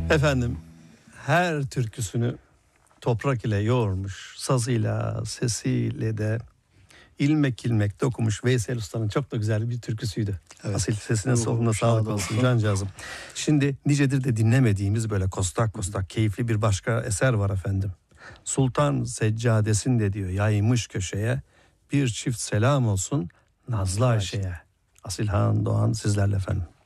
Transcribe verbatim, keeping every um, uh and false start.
Efendim, her türküsünü toprak ile yoğurmuş, sazıyla, sesiyle de ilmek ilmek dokumuş Veysel Usta'nın çok da güzel bir türküsüydü. Evet. Asil sesine Ruhu soluna sağlık şad olsun olsun. cancağızım. Şimdi nicedir de dinlemediğimiz böyle kostak kostak keyifli bir başka eser var efendim. Sultan Seccadesinde diyor yaymış köşeye, bir çift selam olsun Nazlı Ayşe'ye. Asilhan Doğan sizlerle efendim.